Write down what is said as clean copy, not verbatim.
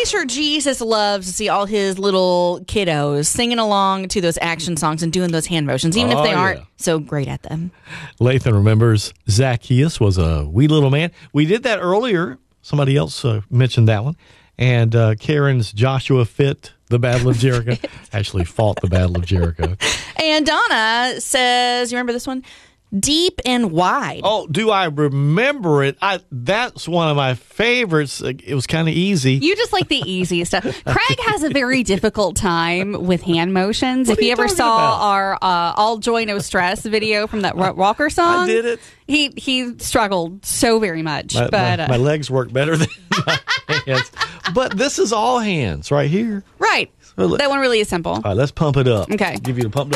sure Jesus loves to see all his little kiddos singing along to those action songs and doing those hand motions, even if they aren't so great at them. Lathan remembers Zacchaeus was a wee little man. We did that earlier. Somebody else mentioned that one. And Karen's Joshua fit the Battle of Jericho. Actually fought the Battle of Jericho. And Donna says, you remember this one? Deep and wide. Oh, do I remember it? That's one of my favorites. It was kind of easy. You just like the easy stuff. Craig has a very difficult time with hand motions. If you ever saw our All Joy No Stress video from that Walker song, I did it. He struggled so very much. My legs work better than my hands. But this is all hands right here. Right. That one really is simple. All right, let's pump it up. Okay. Give you the pump up.